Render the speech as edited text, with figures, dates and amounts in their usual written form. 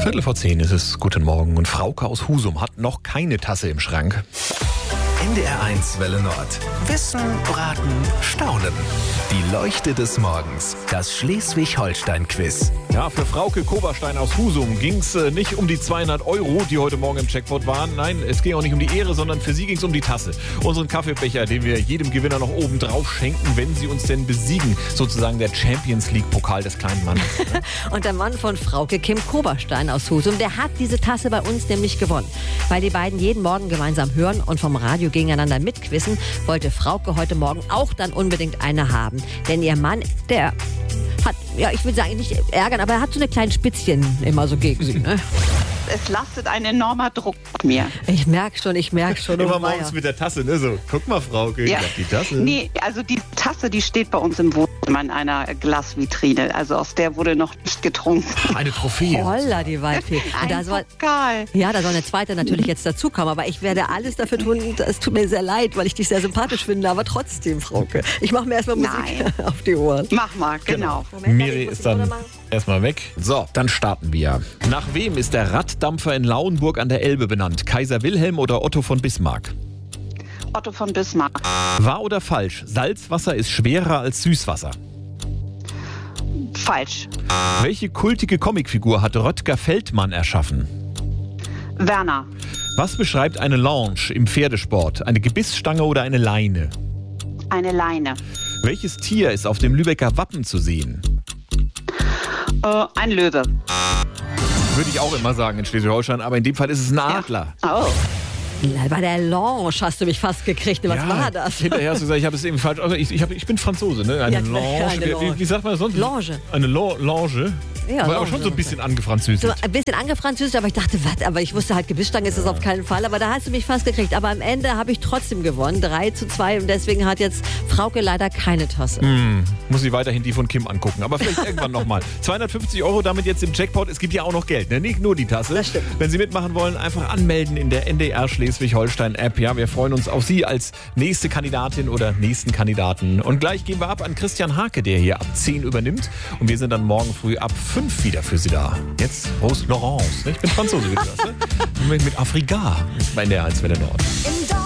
10:15 ist es. Guten Morgen. Und Frauke aus Husum hat noch keine Tasse im Schrank. NDR1 Welle Nord. Wissen, Braten, Staunen. Die Leuchte des Morgens. Das Schleswig-Holstein-Quiz. Ja, für Frauke Koberstein aus Husum ging es nicht um die 200 €, die heute Morgen im Jackpot waren. Nein, es ging auch nicht um die Ehre, sondern für sie ging es um die Tasse. Unseren Kaffeebecher, den wir jedem Gewinner noch oben drauf schenken, wenn sie uns denn besiegen. Sozusagen der Champions League-Pokal des kleinen Mannes. Und der Mann von Frauke, Kim Koberstein aus Husum, der hat diese Tasse bei uns nämlich gewonnen. Weil die beiden jeden Morgen gemeinsam hören und vom Radio gegeneinander mitquissen, wollte Frauke heute Morgen auch dann unbedingt eine haben. Denn ihr Mann, der hat, ja, ich will sagen, nicht ärgern, aber er hat so eine kleinen Spitzchen immer so gegen sie. Ne? Es lastet ein enormer Druck auf mir. Ich merke schon. Immer morgens mit der Tasse, ne? So, guck mal, Frauke, ich hab die Tasse. Nee, also die Tasse, die steht bei uns im Wohnzimmer in einer Glasvitrine. Also aus der wurde noch nicht getrunken. Eine Trophäe. Holla, die Waldfee. Und da soll, Pokal. ja, da soll eine zweite natürlich jetzt dazukommen. Aber ich werde alles dafür tun. Es tut mir sehr leid, weil ich dich sehr sympathisch finde. Aber trotzdem, Frauke. Ich mache mir erstmal Musik auf die Ohren. Mach mal, genau. Moment, Miri ich muss ist die Ohren dann machen. erstmal weg. So, dann starten wir. Nach wem ist der Raddampfer in Lauenburg an der Elbe benannt? Kaiser Wilhelm oder Otto von Bismarck? Otto von Bismarck. Wahr oder falsch? Salzwasser ist schwerer als Süßwasser. Falsch. Welche kultige Comicfigur hat Röttger Feldmann erschaffen? Werner. Was beschreibt eine Longe im Pferdesport? Eine Gebissstange oder eine Leine? Eine Leine. Welches Tier ist auf dem Lübecker Wappen zu sehen? Ein Löwe. Würde ich auch immer sagen in Schleswig-Holstein, aber in dem Fall ist es ein Adler. Oh. Bei der Lounge hast du mich fast gekriegt. Was war das? Hinterher hast du gesagt, ich habe es eben falsch. Also ich bin Franzose, ne? Eine Ja, Lounge. eine Lounge. Wie sagt man das sonst? Lounge. Eine Lounge. Ja, aber Lounge. schon so ein bisschen angefranzösisch. So ein bisschen angefranzösisch, aber ich dachte, was? Aber ich wusste halt, Gebissstange ist das auf keinen Fall. Aber da hast du mich fast gekriegt. Aber am Ende habe ich trotzdem gewonnen. 3:2. Und deswegen hat jetzt Frauke leider keine Tasse. Muss sie weiterhin die von Kim angucken. Aber vielleicht irgendwann nochmal. 250 € damit jetzt im Jackpot. Es gibt ja auch noch Geld, ne? Nicht nur die Tasse. Das stimmt. Wenn Sie mitmachen wollen, einfach anmelden in der NDR Schleswig-Holstein-App. Ja, wir freuen uns auf Sie als nächste Kandidatin oder nächsten Kandidaten. Und gleich gehen wir ab an Christian Hake, der hier ab 10 übernimmt. Und wir sind dann morgen früh ab 5 wieder für Sie da. Jetzt Rose Laurence. Ich bin Franzose, wie du sagst. Ne? Mit Afrika bei NDR 1 Welle Nord.